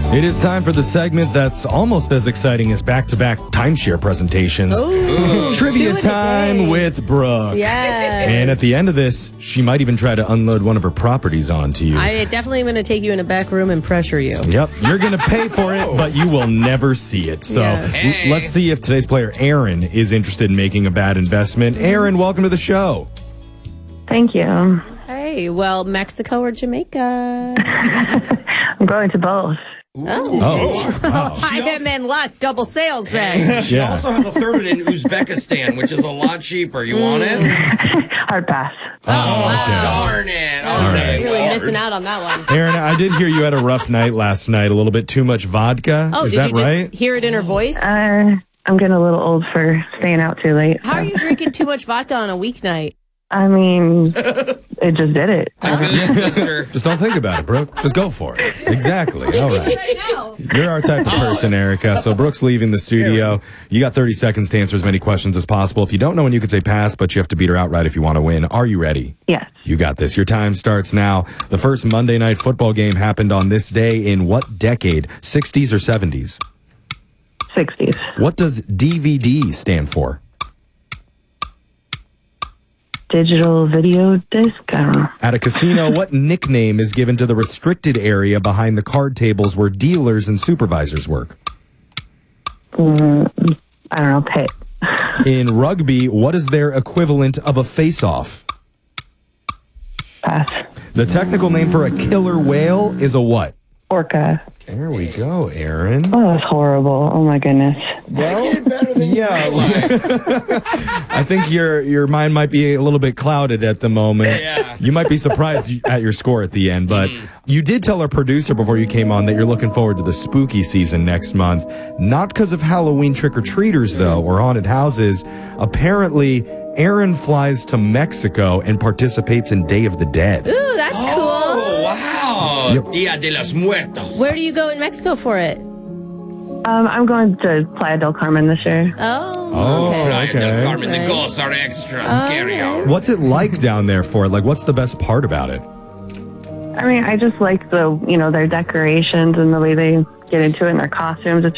It is time for the segment that's almost as exciting as back-to-back timeshare presentations. Ooh, Trivia time with Brooke. Yes. And at the end of this, she might even try to unload one of her properties onto you. I definitely am going to take you in a back room and pressure you. Yep, you're going to pay for it, but you will never see it. So let's see if today's player, Aaron, is interested in making a bad investment. Aaron, welcome to the show. Thank you. Hey, well, Mexico or Jamaica? I'm going to both. Oh, wow. I am in luck. Double sales then. She also has a third in Uzbekistan, which is a lot cheaper. You want it? Hard pass. Darn it. All right. Really missing out on that one. Aaron, I did hear you had a rough night last night, a little bit too much vodka. Oh, is did that you right? just hear it in her voice? I'm getting a little old for staying out too late. How are you drinking too much vodka on a weeknight? I mean, it just did it. Sister. Just don't think about it, Brooke. Just go for it. Exactly. All right. I know. You're our type of person, Erica. So Brooke's leaving the studio. You got 30 seconds to answer as many questions as possible. If you don't know when you could say pass, but you have to beat her outright if you want to win. Are you ready? Yes. You got this. Your time starts now. The first Monday Night Football game happened on this day in what decade? 60s or 70s? 60s. What does DVD stand for? Digital video disc? I don't know. At a casino, what nickname is given to the restricted area behind the card tables where dealers and supervisors work? I don't know. Pit. In rugby, what is their equivalent of a face-off? Pass. The technical name for a killer whale is a what? Orca. There we go, Aaron. Oh, that's horrible. Oh, my goodness. Well, better than I think your mind might be a little bit clouded at the moment. Yeah. You might be surprised at your score at the end, but you did tell our producer before you came on that you're looking forward to the spooky season next month. Not because of Halloween trick-or-treaters, though, or haunted houses. Apparently, Aaron flies to Mexico and participates in Day of the Dead. Ooh, that's cool. Oh, wow. Yep. Dia de los Muertos. Where do you go in Mexico for it? I'm going to Playa del Carmen this year. Oh, okay. Playa del Okay. Carmen, the ghosts are extra scary. What's it like down there for it? Like, what's the best part about it? I mean, I just like their decorations and the way they get into it in their costumes. It's